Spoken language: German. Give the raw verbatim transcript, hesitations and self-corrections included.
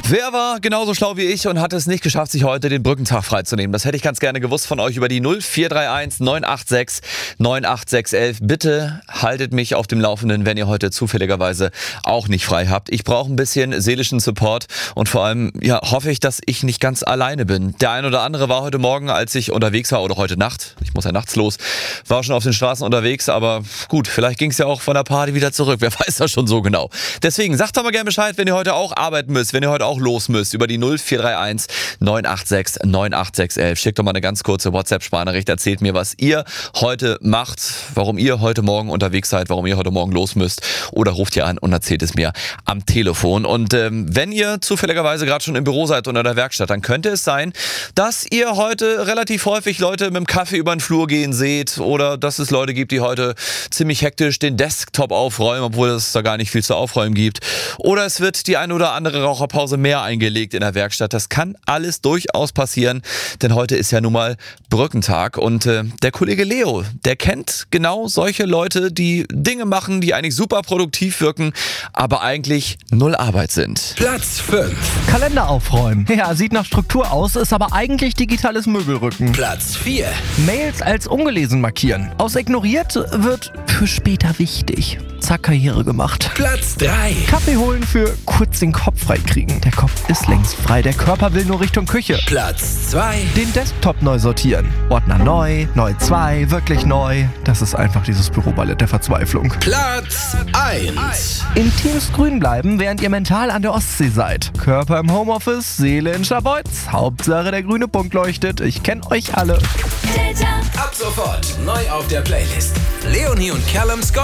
Wer war genauso schlau wie ich und hat es nicht geschafft, sich heute den Brückentag freizunehmen? Das hätte ich ganz gerne gewusst von euch über die null vier drei eins neun acht sechs neun acht sechs eins. Bitte haltet mich auf dem Laufenden, wenn ihr heute zufälligerweise auch nicht frei habt. Ich brauche ein bisschen seelischen Support und vor allem ja, hoffe ich, dass ich nicht ganz alleine bin. Der ein oder andere war heute Morgen, als ich unterwegs war, oder heute Nacht, ich muss ja nachts los, war schon auf den Straßen unterwegs, aber gut, vielleicht ging es ja auch von der Party wieder zurück. Wer weiß das schon so genau. Deswegen sagt doch mal gerne Bescheid, wenn ihr heute auch arbeiten müsst, wenn ihr heute auch los müsst, über die null vier drei eins neun acht sechs neun acht sechs eins. Schickt doch mal eine ganz kurze WhatsApp-Sprachnachricht, erzählt mir, was ihr heute macht, warum ihr heute Morgen unterwegs seid, warum ihr heute Morgen los müsst, oder ruft ihr an und erzählt es mir am Telefon. Und ähm, wenn ihr zufälligerweise gerade schon im Büro seid oder in der Werkstatt, dann könnte es sein, dass ihr heute relativ häufig Leute mit dem Kaffee über den Flur gehen seht oder dass es Leute gibt, die heute ziemlich hektisch den Desktop aufräumen, obwohl es da gar nicht viel zu aufräumen gibt. Oder es wird die eine oder andere Raucherpause mehr eingelegt in der Werkstatt. Das kann alles durchaus passieren, denn heute ist ja nun mal Brückentag und äh, der Kollege Leo, der kennt genau solche Leute, die Dinge machen, die eigentlich super produktiv wirken, aber eigentlich null Arbeit sind. Platz fünf. Kalender aufräumen. Ja, sieht nach Struktur aus, ist aber eigentlich digitales Möbelrücken. Platz vier. Mails als ungelesen markieren. Aus ignoriert wird für später wichtig. Zack, Karriere gemacht. Platz drei. Kaffee holen für kurz den Kopf freikriegen. Der Kopf ist längst frei, der Körper will nur Richtung Küche. Platz zwei. Den Desktop neu sortieren. Ordner neu, neu zwei, wirklich neu. Das ist einfach dieses Büroballett der Verzweiflung. Platz eins. Intims grün bleiben, während ihr mental an der Ostsee seid. Körper im Homeoffice, Seele in Scharbeutz. Hauptsache der grüne Punkt leuchtet. Ich kenn euch alle. Ab sofort neu auf der Playlist. Leonie und Callum Scott.